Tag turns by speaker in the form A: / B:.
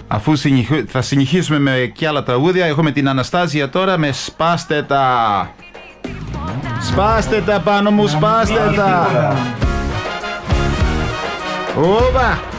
A: Αφού θα συνεχίσουμε με και άλλα τραγούδια, έχουμε την Αναστάζια τώρα με «Σπάστε τα». Σπάστε τα πάνω μου, σπάστε τα. Όπα.